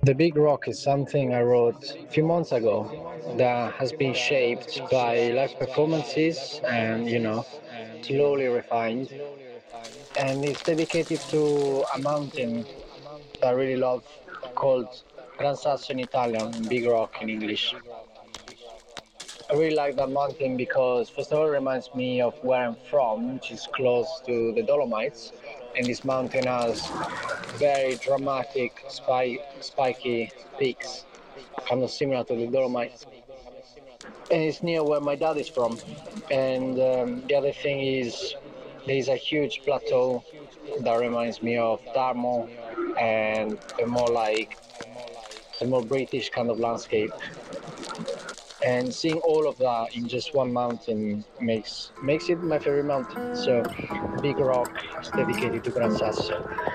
The Big Rock is something I wrote a few months ago that has been shaped by live performances and, slowly refined. And it's dedicated to a mountain that I really love called Gran Sasso in Italian, Big Rock in English. I really like that mountain because, first of all, it reminds me of where I'm from, which is close to the Dolomites. And this mountain has very dramatic, spiky peaks, kind of similar to the Dolomites. And it's near where my dad is from. And the other thing is, there is a huge plateau that reminds me of Dartmoor and the more British kind of landscape. And seeing all of that in just one mountain makes it my favorite mountain. So, Big Rock is dedicated to Gran Sasso.